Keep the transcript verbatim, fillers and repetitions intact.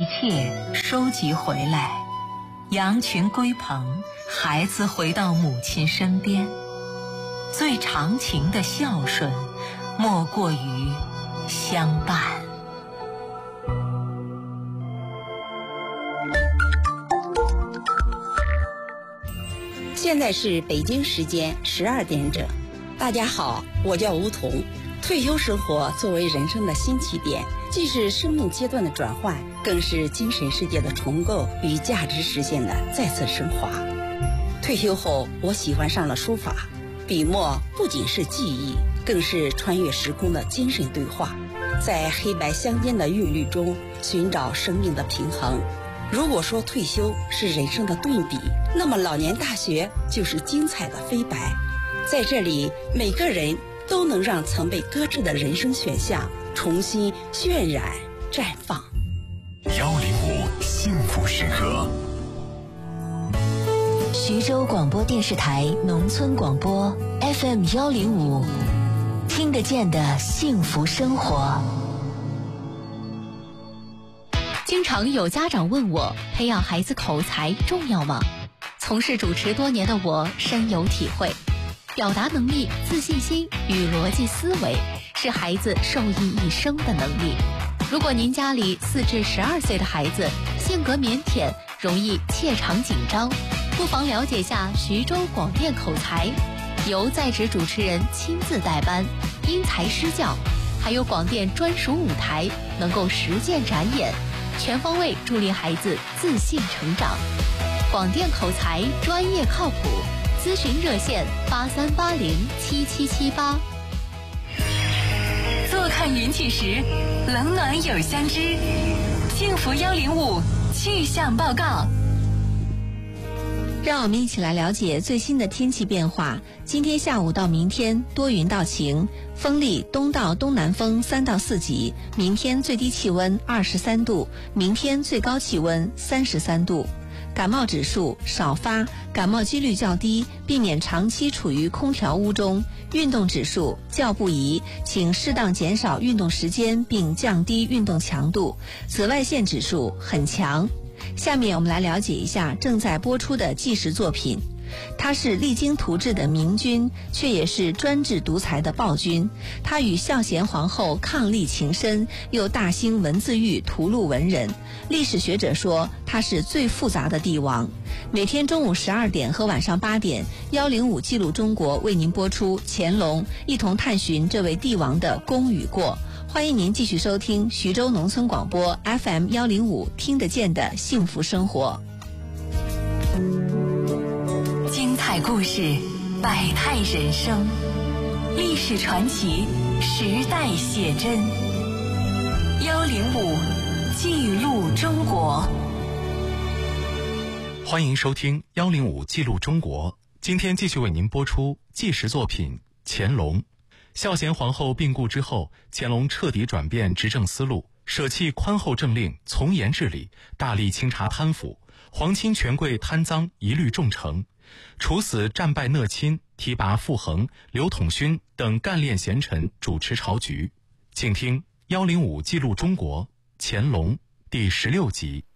切收集回来，羊群归棚，孩子回到母亲身边。最长情的孝顺，莫过于相伴。 现在是北京时间十二点整。大家好，我叫吴彤。退休生活作为人生的新起点，既是生命阶段的转换，更是精神世界的重构与价值实现的再次升华。退休后，我喜欢上了书法，笔墨不仅是记忆，更是穿越时空的精神对话，在黑白相间的韵律中寻找生命的平衡。如果说退休是人生的顿笔，那么老年大学就是精彩的飞白。在这里，每个人都能让曾被搁置的人生选项重新渲染绽放。 幺零五幸福时刻， 徐州广播电视台农村广播 F M 幺零五，听得见的幸福生活。 经常有家长问我，培养孩子口才重要吗？从事主持多年的我深有体会，表达能力、自信心与逻辑思维是孩子受益一生的能力。如果您家里四至十二岁的孩子性格腼腆，容易怯场紧张，不妨了解下徐州广电口才，由在职主持人亲自带班，因材施教，还有广电专属舞台，能够实践展演，全方位助力孩子自信成长。广电口才专业靠谱，咨询热线八三八零七七七八。 坐看云起时，冷暖有相知。幸福幺零五气象报告。 让我们一起来了解最新的天气变化。今天下午到明天多云到晴，风力东到东南风三到四级，明天最低气温二十三度，明天最高气温三十三度。感冒指数少发，感冒几率较低，避免长期处于空调屋中。运动指数较不宜，请适当减少运动时间并降低运动强度。紫外线指数很强。下面我们来了解一下正在播出的纪实作品。他是励精图治的明君，却也是专制独裁的暴君。他与孝贤皇后伉俪情深，又大兴文字狱屠戮文人。历史学者说他是最复杂的帝王。每天中午十二点和晚上八点，幺零五记录中国为您播出乾隆，一同探寻这位帝王的功与过。欢迎您继续收听徐州农村广播 F M 幺零五，听得见的幸福生活。 精彩故事，百态人生，历史传奇，时代写真。幺零五记录中国。 欢迎收听幺零五记录中国。今天继续为您播出纪实作品乾隆。孝贤皇后病故之后，乾隆彻底转变执政思路，舍弃宽厚政令，从严治理，大力清查贪腐，皇亲权贵贪赃一律重惩，处死战败讷亲，提拔傅恒、刘统勋等干练贤臣主持朝局。请听幺零五记录中国乾隆第十六集。